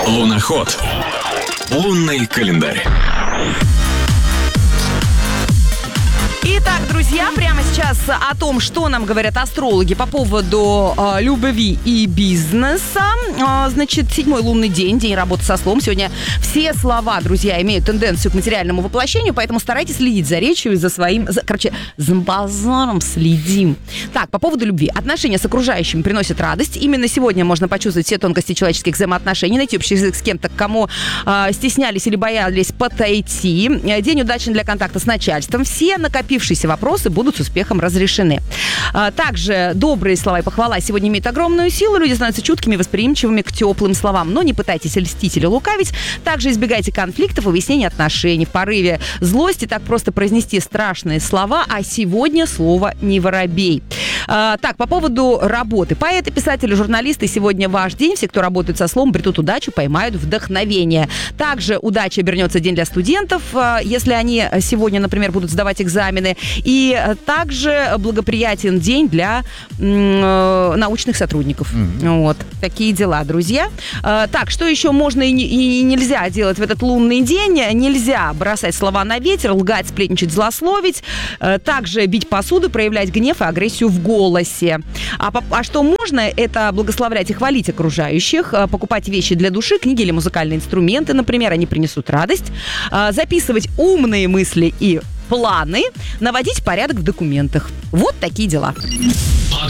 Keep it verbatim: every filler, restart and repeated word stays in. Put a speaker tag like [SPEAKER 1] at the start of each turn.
[SPEAKER 1] Луноход. Лунный календарь.
[SPEAKER 2] Итак, друзья, прямо сейчас о том, что нам говорят астрологи по поводу э, любви и бизнеса. Э, значит, седьмой лунный день, день работы со словом. Сегодня все слова, друзья, имеют тенденцию к материальному воплощению, поэтому старайтесь следить за речью и за своим... За, короче, за базаром следим. Так, по поводу любви. Отношения с окружающими приносят радость. Именно сегодня можно почувствовать все тонкости человеческих взаимоотношений, найти общий язык с кем-то, к кому э, стеснялись или боялись подойти. День удачный для контакта с начальством. Все накопившиеся вопросы будут с успехом разрешены. А, также добрые слова и похвала сегодня имеют огромную силу. Люди становятся чуткими и восприимчивыми к теплым словам. Но не пытайтесь льстить или лукавить. Также избегайте конфликтов и выяснения отношений. В порыве злости так просто произнести страшные слова, а сегодня слово не воробей. А, так, по поводу работы. Поэты, писатели, журналисты, сегодня ваш день. Все, кто работает со словом, обретут удачу, поймают вдохновение. Также удача обернется день для студентов, если они сегодня, например, будут сдавать экзамены. И также благоприятен день для э, научных сотрудников. Mm-hmm. Вот. Такие дела, друзья. Э, так, что еще можно и, не, и нельзя делать в этот лунный день? Нельзя бросать слова на ветер, лгать, сплетничать, злословить. Э, также бить посуду, проявлять гнев и агрессию в голосе. А, а что можно? Это благословлять и хвалить окружающих, э, покупать вещи для души, книги или музыкальные инструменты, например, они принесут радость. Э, записывать умные мысли и планы, наводить порядок в документах. Вот такие дела.